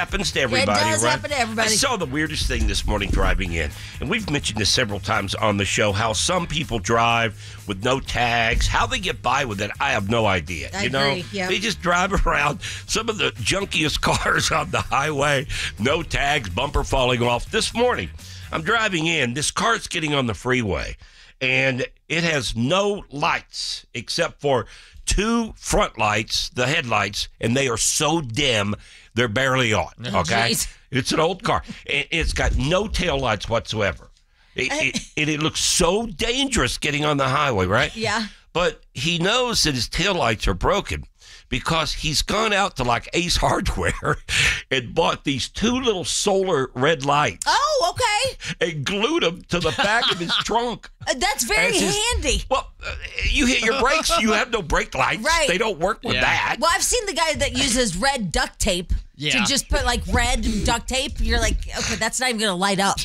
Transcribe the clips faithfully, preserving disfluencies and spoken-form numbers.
happens to everybody, It does right? happen to everybody. I saw the weirdest thing this morning driving in, and we've mentioned this several times on the show, how some people drive with no tags. How they get by with it, I have no idea. I you know, agree, yeah. They just drive around some of the junkiest cars on the highway, no tags, bumper falling off. This morning, I'm driving in. This car's getting on the freeway, and it has no lights except for two front lights, the headlights, and they are so dim, they're barely on, okay? Jeez. It's an old car. And it's got no tail lights whatsoever. It, it, and it looks so dangerous getting on the highway, right? Yeah. But he knows that his taillights are broken because he's gone out to like Ace Hardware and bought these two little solar red lights Oh, okay. and glued them to the back of his trunk. Uh, that's very As his- handy. Well, uh, you hit your brakes, you have no brake lights. Right. They don't work with Yeah. that. Well, I've seen the guy that uses red duct tape Yeah. to just put like red duct tape. You're like, okay, that's not even going to light up.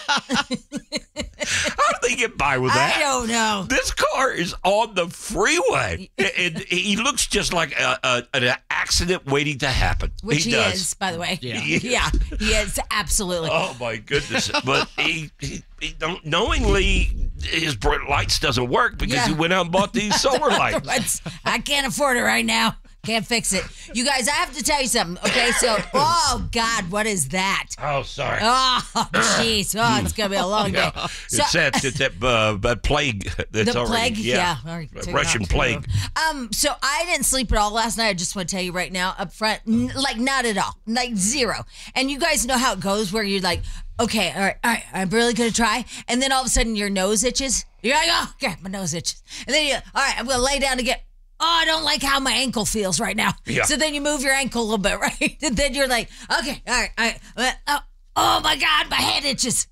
How do they get by with that? I don't know. This car is on the freeway, and he looks just like a, a, an accident waiting to happen. Which he, does. is, by the way. Yeah. Yeah, he is, absolutely. Oh my goodness! But he, he, he don't, knowingly his bright lights doesn't work because Yeah. he went out and bought these solar lights. It's- I can't afford it right now. Can't fix it. You guys, I have to tell you something. Okay, so, oh God, what is that? Oh, sorry. Oh, jeez. Oh, it's gonna be a long day. Yeah. So, it's that, it's that, uh, that plague that's the already, plague, yeah, yeah. All right, Uh, take it Russian out, take it plague. out. Um, so I didn't sleep at all last night. I just want to tell you right now, up front, n- like not at all, like zero. And you guys know how it goes, where you're like, okay, all right, all right, I'm really gonna try, and then all of a sudden your nose itches. You're like, oh, okay, my nose itches, and then you, all right, I'm gonna lay down again. Oh, I don't like how my ankle feels right now. Yeah. So then you move your ankle a little bit, right? And then you're like, okay, all right, all right. uh, Oh, oh my God, my head itches.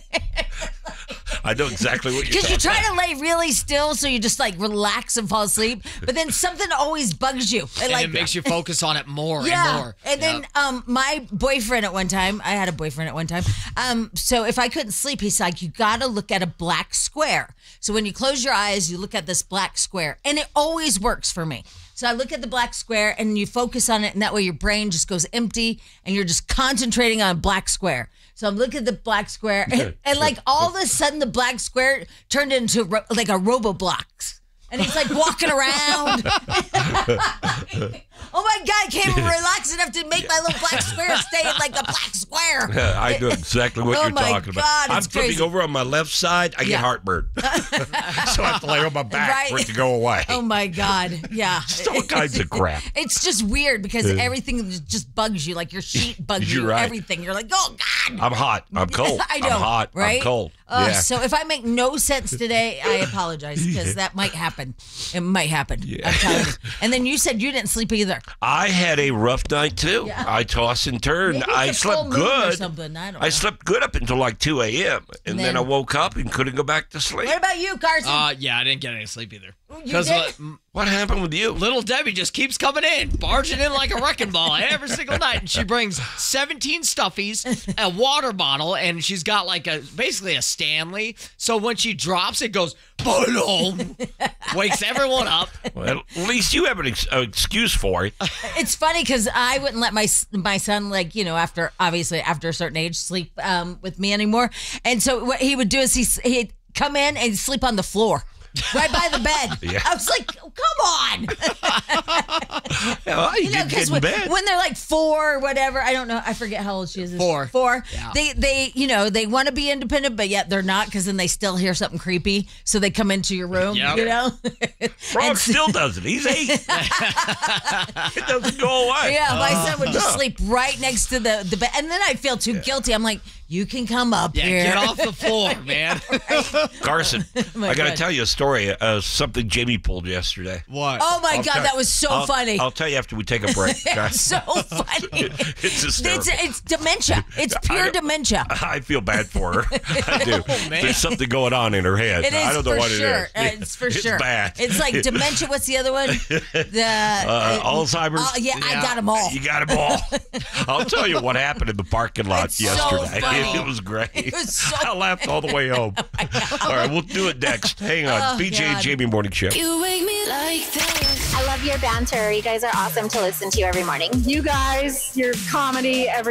I know exactly what you're Because you talking try to lay really still so you just like relax and fall asleep, but then something always bugs you. It, And like, it makes you focus on it more yeah. and more. And then Yep. um, my boyfriend at one time, I had a boyfriend at one time. Um, so if I couldn't sleep, he's like, you got to look at a black square. So when you close your eyes, you look at this black square, and it always works for me. So I look at the black square and you focus on it, and that way your brain just goes empty and you're just concentrating on a black square. So I'm looking at the black square, and, and like all of a sudden the black square turned into ro- like a Roboblox. And he's like walking around. Oh my God, I can't even relax enough to make my little black square stay in like a black square. I know exactly what Oh you're my talking about. God, I'm it's flipping crazy. over on my left side. I Yeah. get heartburn. So I have to lay on my back Right. for it to go away. Oh my God, yeah. Just all kinds of crap. It's just weird because everything just bugs you. Like your sheet bugs you, You're right. everything. You're like, oh God. I'm hot. I'm cold. I know, I'm hot. right? I'm cold. Uh, yeah. So if I make no sense today, I apologize because that might happen. It might happen. I'm telling you. And then you said you didn't sleep either. I had a rough night too. Yeah. I toss and turn. Maybe it's I a slept full moon or good. something. I don't know. I slept good up until like two a.m. And then, then- I woke up and couldn't go back to sleep. What about you, Carson? Uh, yeah, I didn't get any sleep either. You Because did? What happened with you? little Debbie just keeps coming in, barging in like a wrecking ball every single night. And she brings seventeen stuffies, a water bottle, and she's got like a basically a Stanley. So when she drops, it goes boom, wakes everyone up. Well, at least you have an ex- uh, excuse for it. It's funny because I wouldn't let my my son, like, you know, after obviously after a certain age, sleep um, with me anymore. And so what he would do is he he'd come in and sleep on the floor. Right by the bed. Yeah. I was like, oh, come on. Well, you, You know, did get because in when, bed. when they're like four or whatever, I don't know. I forget how old she is. Four. Four. Yeah. They, they, you know, they want to be independent, but yet they're not because then they still hear something creepy. So they come into your room, Yep. you know? Frog And- still does it. He's eight. It doesn't go away. Yeah, my son would just no. sleep right next to the, the bed. And then I feel too guilty. I'm like, you can come up Yeah, here. get off the floor, man. Carson, my I got to God. tell you a story. Uh, something Jamie pulled yesterday. What? Oh my I'll God, tell- that was so I'll- funny. I'll tell you after we take a break. Okay? so funny. It's hysterical. It's, it's dementia. It's I pure know. dementia. I feel bad for her. I do. man. There's something going on in her head. It is I don't know for what sure. it Uh, is. it's for it's sure. bad. It's like dementia. What's the other one? The uh, Alzheimer's. Oh yeah, I Yeah. got them all. You got them all. I'll tell you what happened in the parking lot It's so yesterday. funny. It was great. It was so I laughed all the way home. All right, we'll do it next. Hang on. Oh, B J and God. Jamie Morning Show. You wake me like this. I love your banter. You guys are awesome to listen to every morning. You guys, your comedy every